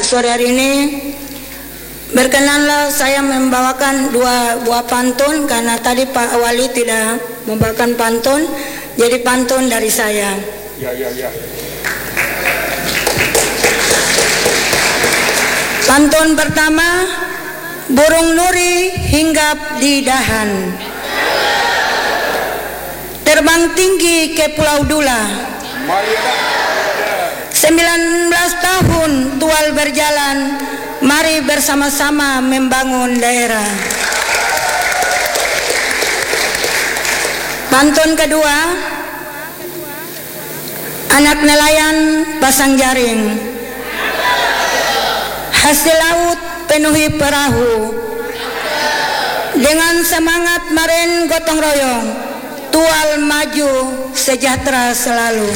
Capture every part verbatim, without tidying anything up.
sore hari ini. Berkenanlah saya membawakan dua buah pantun, karena tadi Pak Wali tidak membawakan pantun, jadi pantun dari saya. Ya, ya, ya. Pantun pertama, burung nuri hinggap di dahan, terbang tinggi ke Pulau Dula. sembilan belas tahun tual berjalan, mari bersama-sama membangun daerah. Pantun kedua, anak nelayan pasang jaring, hasil laut penuhi perahu, dengan semangat maren gotong royong, tual maju sejahtera selalu.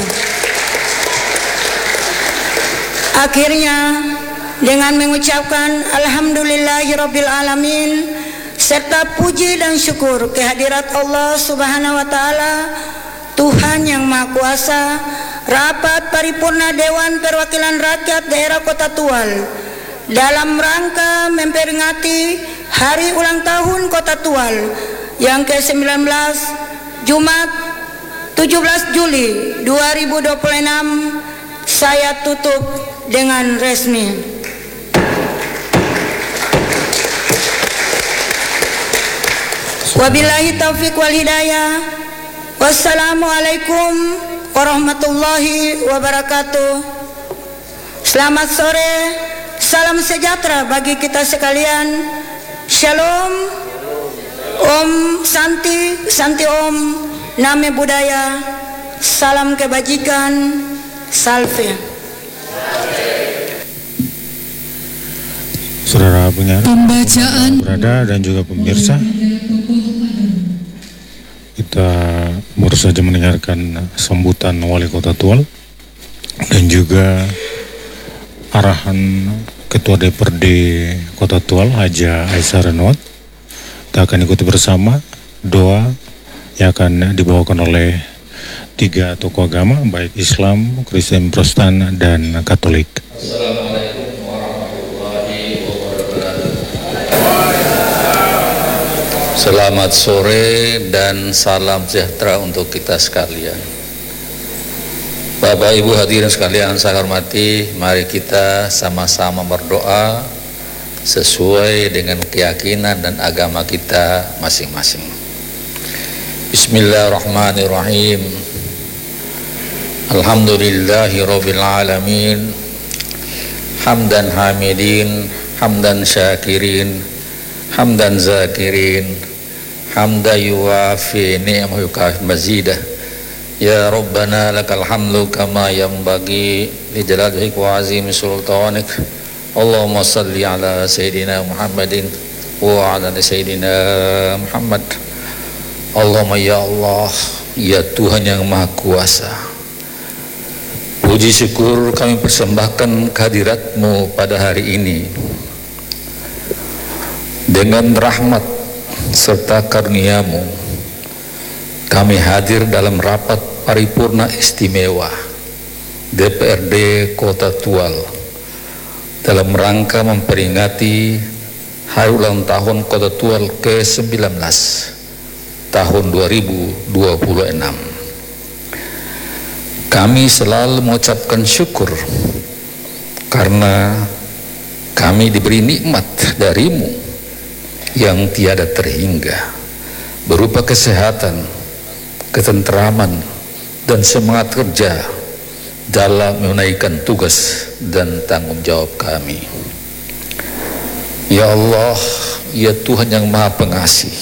Akhirnya dengan mengucapkan alhamdulillahirabbil alamin serta puji dan syukur kehadirat Allah Subhanahu wa taala, Tuhan yang Maha Kuasa, rapat paripurna Dewan Perwakilan Rakyat Daerah Kota Tual dalam rangka memperingati hari ulang tahun Kota Tual yang ke sembilan belas, Jumat tujuh belas Juli dua ribu dua puluh enam, saya tutup dengan resmi. Wabillahi taufiq wal hidayah. Wassalamualaikum warahmatullahi wabarakatuh. Selamat sore, salam sejahtera bagi kita sekalian. Shalom, Om Santi, Santi Om, Name Budaya, salam kebajikan, salve. Saudara pendengar, pembacaan berada dan juga pemirsa, kita baru saja mendengarkan sambutan Wali Kota Tual dan juga arahan Ketua D P R D Kota Tual Haja Aisyah Renwat. Kita akan ikuti bersama doa yang akan dibawakan oleh tiga tokoh agama, baik Islam, Kristen, Protestan, dan Katolik. Assalamualaikum warahmatullahi wabarakatuh. Selamat sore dan salam sejahtera untuk kita sekalian. Bapak Ibu hadirin sekalian saya hormati, mari kita sama-sama berdoa sesuai dengan keyakinan dan agama kita masing-masing. Bismillahirrahmanirrahim. Alhamdulillahirabbil alamin. Hamdan hamidin, hamdan syakirin, hamdan zakirin, hamda yuwafi ni'mahu yukafi mazidah. Ya Rabbana lakal hamdu kama yanbaghi li jalali wa azimi sultanik. Allahumma salli ala Sayyidina Muhammadin wa ala Sayyidina Muhammad. Allahumma ya Allah, ya Tuhan yang Maha Kuasa, puji syukur kami persembahkan kehadirat-Mu pada hari ini. Dengan rahmat serta karunia-Mu kami hadir dalam rapat paripurna istimewa D P R D Kota Tual dalam rangka memperingati hari ulang tahun Kota Tual ke sembilan belas tahun dua ribu dua puluh enam. Kami selalu mengucapkan syukur karena kami diberi nikmat dari-Mu yang tiada terhingga, berupa kesehatan, ketentraman, dan semangat kerja dalam menunaikan tugas dan tanggung jawab kami. Ya Allah, ya Tuhan yang Maha Pengasih,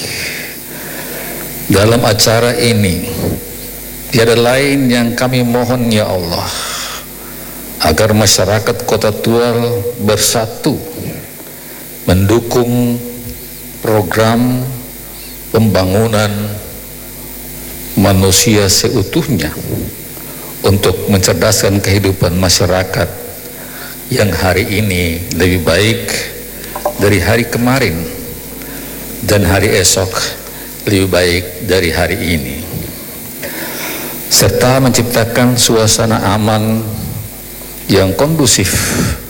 dalam acara ini tiada lain yang kami mohon ya Allah, agar masyarakat Kota Tual bersatu mendukung program pembangunan manusia seutuhnya untuk mencerdaskan kehidupan masyarakat yang hari ini lebih baik dari hari kemarin dan hari esok lebih baik dari hari ini, serta menciptakan suasana aman yang kondusif